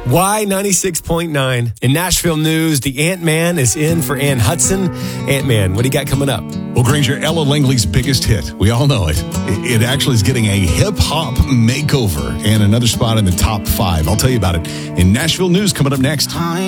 Y96.9. In Nashville news, the Ant-Man is in for Ann Hudson. Ant-Man, what do you got coming up? Well, Granger, Ella Langley's biggest hit. We all know it. It actually is getting a hip-hop makeover and another spot in the top 5. I'll tell you about it in Nashville news coming up next.